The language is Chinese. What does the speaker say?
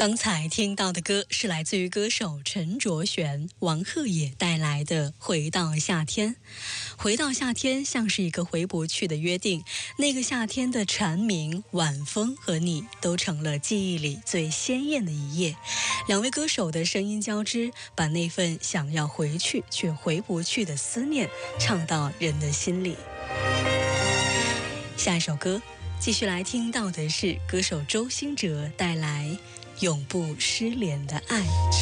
刚才听到的歌是来自于歌手陈卓璇、王鹤野带来的《回到夏天》。回到夏天像是一个回不去的约定，那个夏天的蝉鸣、晚风和你都成了记忆里最鲜艳的一页。两位歌手的声音交织，把那份想要回去却回不去的思念唱到人的心里。下一首歌继续来听到的是歌手周兴哲带来永不失联的爱。